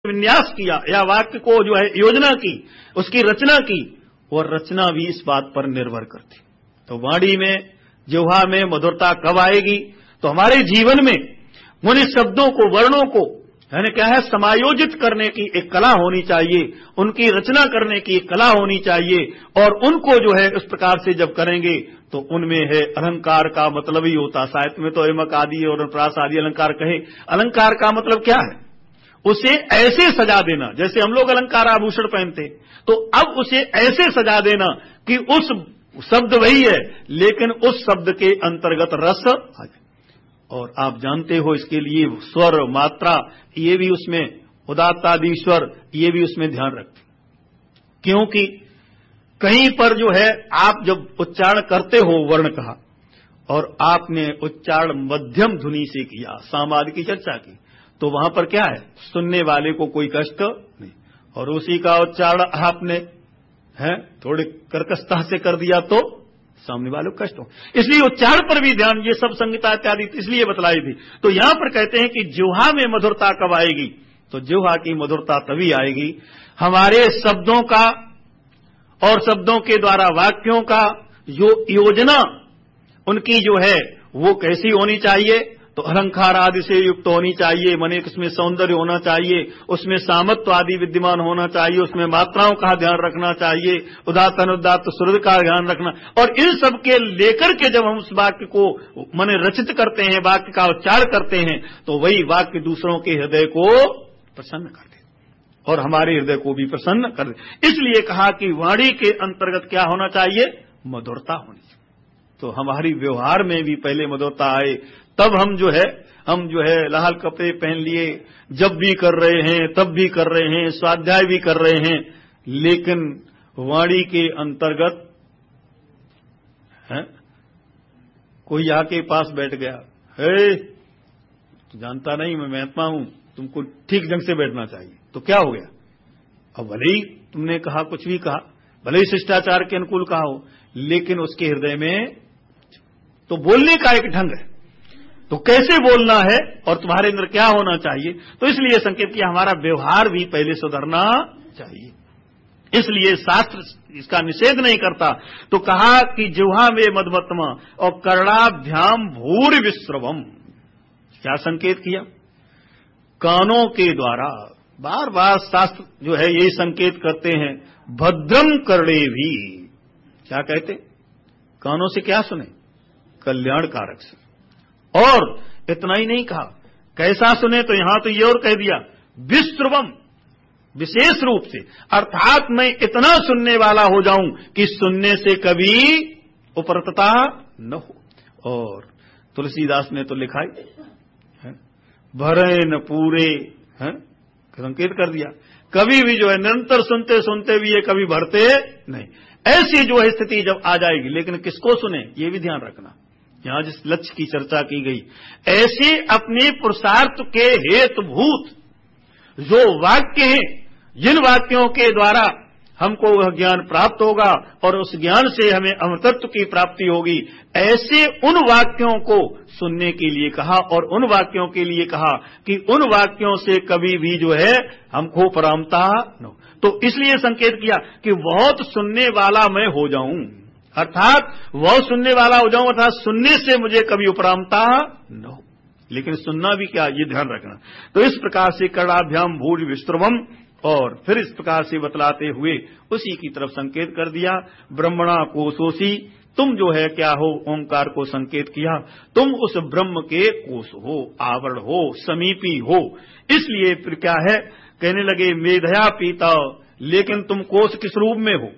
विन्यास किया या वाक्य को जो है योजना की, उसकी रचना की, और रचना भी इस बात पर निर्भर करती। तो वाणी में, जिह्वा में मधुरता कब आएगी? तो हमारे जीवन में उन शब्दों को, वर्णों को यानी क्या है, समायोजित करने की एक कला होनी चाहिए, उनकी रचना करने की एक कला होनी चाहिए, और उनको जो है उस प्रकार से जब करेंगे तो उनमें है अलंकार का मतलब ही होता। साहित्य में तो एमक आदि और प्रास आदि अलंकार कहे। अलंकार का मतलब क्या है? उसे ऐसे सजा देना, जैसे हम लोग अलंकार आभूषण पहनते, तो अब उसे ऐसे सजा देना कि उस शब्द वही है लेकिन उस शब्द के अंतर्गत रस आ जाए। और आप जानते हो इसके लिए स्वर, मात्रा, ये भी उसमें उदात्त आदि स्वर, ये भी उसमें ध्यान रखते, क्योंकि कहीं पर जो है आप जब उच्चारण करते हो वर्ण का, और आपने उच्चारण मध्यम ध्वनि से किया, सामाद की चर्चा की, तो वहां पर क्या है, सुनने वाले को कोई कष्ट नहीं, और उसी का उच्चारण आपने थोड़ी कर्कशता से कर दिया तो सामने वाले को कष्ट हो। इसलिए उच्चारण पर भी ध्यान, ये सब संहिता इत्यादि इसलिए बतलाई थी। तो यहां पर कहते हैं कि जिह्वा में मधुरता कब आएगी? तो जिह्वा की मधुरता तभी आएगी हमारे शब्दों का और शब्दों के द्वारा वाक्यों का जो योजना उनकी जो है वो कैसी होनी चाहिए? तो अलंकार आदि से युक्त होनी चाहिए, माने उसमें सौंदर्य होना चाहिए, उसमें सामत्व आदि विद्यमान होना चाहिए, उसमें मात्राओं का ध्यान रखना चाहिए, उदात्त अनुदात्त सुर का ध्यान रखना। और इन सब के लेकर के जब हम उस वाक्य को माने रचित करते हैं, वाक्य का उच्चारण करते हैं, तो वही वाक्य दूसरों के हृदय को प्रसन्न कर दे और हमारे हृदय को भी प्रसन्न कर दे। इसलिए कहा कि वाणी के अंतर्गत क्या होना चाहिए? मधुरता होनी चाहिए। तो हमारी व्यवहार में भी पहले मधुरता आए, तब हम जो है लाल कपड़े पहन लिए, जब भी कर रहे हैं तब भी कर रहे हैं, स्वाध्याय भी कर रहे हैं, लेकिन वाणी के अंतर्गत कोई आके पास बैठ गया, तो जानता नहीं मैं महात्मा हूं, तुमको ठीक ढंग से बैठना चाहिए, तो क्या हो गया? अब भले ही तुमने कहा, कुछ भी कहा, भले ही शिष्टाचार के अनुकूल कहा हो, लेकिन उसके हृदय में तो बोलने का एक ढंग है, तो कैसे बोलना है और तुम्हारे अंदर क्या होना चाहिए? तो इसलिए संकेत किया हमारा व्यवहार भी पहले सुधरना चाहिए। इसलिए शास्त्र इसका निषेध नहीं करता। तो कहा कि जिह्वा में मधुमत्मा और कर्णाभ्याम भूरि विश्रवम। क्या संकेत किया? कानों के द्वारा बार बार शास्त्र जो है यही संकेत करते हैं, भद्रम कर्णे भी। क्या कहते? कानों से क्या सुने? कल्याणकारक से। और इतना ही नहीं कहा कैसा सुने, तो यहां तो ये और कह दिया विश्रवम, विशेष रूप से, अर्थात मैं इतना सुनने वाला हो जाऊं कि सुनने से कभी उपरतता न हो। और तुलसीदास ने तो लिखा है भरे न पूरे, संकेत कर दिया, कभी भी जो है निरंतर सुनते सुनते भी ये कभी भरते नहीं। ऐसी जो है स्थिति जब आ जाएगी, लेकिन किसको सुने ये भी ध्यान रखना। यहां जिस लक्ष्य की चर्चा की गई, ऐसे अपने पुरुषार्थ के हेतुभूत जो वाक्य हैं, जिन वाक्यों के द्वारा हमको वह ज्ञान प्राप्त होगा और उस ज्ञान से हमें अमृतत्व की प्राप्ति होगी, ऐसे उन वाक्यों को सुनने के लिए कहा और उन वाक्यों के लिए कहा कि उन वाक्यों से कभी भी जो है हमको परामता न हो। तो इसलिए संकेत किया कि बहुत सुनने वाला मैं हो जाऊं, अर्थात वह सुनने वाला हो जाऊं, अर्थात सुनने से मुझे कभी उपरामता न हो। लेकिन सुनना भी क्या, ये ध्यान रखना। तो इस प्रकार से कर्णाभ्याम भूरि विश्रवम, और फिर इस प्रकार से बतलाते हुए उसी की तरफ संकेत कर दिया, ब्रह्मणा कोशोसी, तुम जो है क्या हो, ओंकार को संकेत किया, तुम उस ब्रह्म के कोश हो, आवरण हो, समीपी हो। इसलिए फिर क्या है, कहने लगे मेधया पीता, लेकिन तुम कोश किस रूप में हो,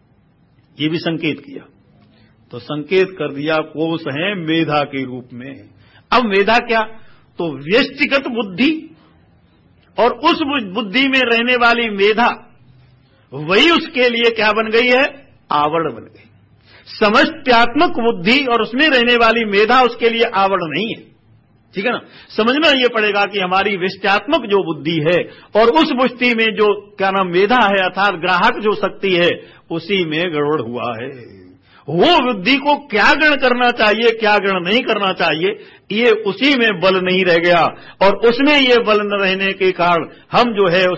ये भी संकेत किया। तो संकेत कर दिया कोश है मेधा के रूप में। अब मेधा क्या, तो व्यष्टिगत बुद्धि, और उस बुद्धि में रहने वाली मेधा वही उसके लिए क्या बन गई है, आवरण बन गई। समष्ट्यात्मक बुद्धि और उसमें रहने वाली मेधा उसके लिए आवरण नहीं है। ठीक है ना, समझना ये पड़ेगा कि हमारी विष्टात्मक जो बुद्धि है और उस बुद्धि में जो क्या नाम मेधा है, अर्थात ग्राहक जो शक्ति है, उसी में गड़बड़ हुआ है। वो बुद्धि को क्या ग्रहण करना चाहिए, क्या ग्रहण नहीं करना चाहिए, ये उसी में बल नहीं रह गया, और उसमें ये बल न रहने के कारण हम जो है